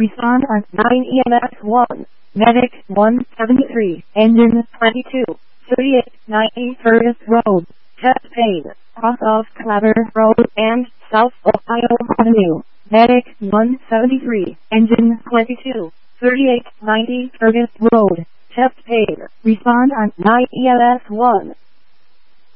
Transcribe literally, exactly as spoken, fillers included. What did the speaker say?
Respond on nine E M S one. Medic one seventy-three. Engine twenty-two. thirty-eight ninety Curtis Road. Chest pain. Cross of Clabber Road and South Ohio Avenue. Medic one seventy-three. Engine twenty-two. thirty-eight ninety Curtis Road. Chest pain. Respond on nine E M S one.